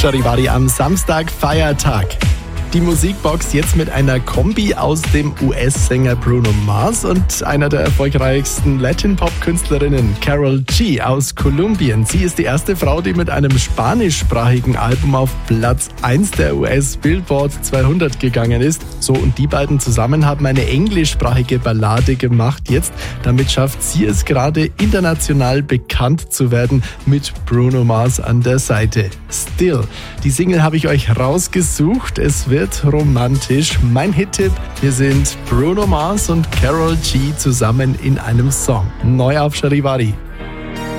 Charivari am Samstag, Feiertag. Die Musikbox jetzt mit einer Kombi aus dem US-Sänger Bruno Mars und einer der erfolgreichsten Latin-Pop-Künstlerinnen, Karol G aus Kolumbien. Sie ist die erste Frau, die mit einem spanischsprachigen Album auf Platz 1 der US-Billboard 200 gegangen ist. So, und die beiden zusammen haben eine englischsprachige Ballade gemacht. Jetzt, damit schafft sie es gerade, international bekannt zu werden mit Bruno Mars an der Seite. Still. Die Single habe ich euch rausgesucht. Es wird romantisch. Mein Hit-Tipp: hier sind Bruno Mars und Karol G zusammen in einem Song. Neu auf Charivari.